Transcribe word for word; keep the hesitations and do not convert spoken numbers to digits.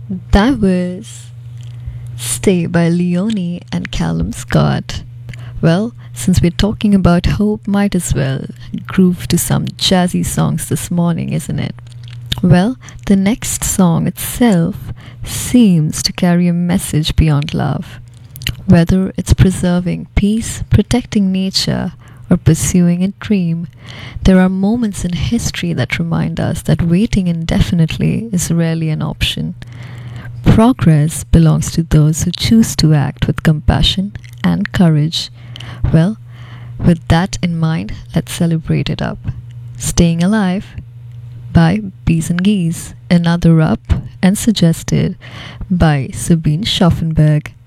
That was Stay by Leonie and Callum Scott. Well, since we're talking about hope, might as well groove to some jazzy songs this morning, isn't it? Well, the next song itself seems to carry a message beyond love. Whether it's preserving peace, protecting nature, or pursuing a dream, there are moments in history that remind us that waiting indefinitely is rarely an option. Progress belongs to those who choose to act with compassion and courage. Well, with that in mind, let's celebrate it up. Staying Alive by Bees and Geese, another up and suggested by Sabine Schaffenberg.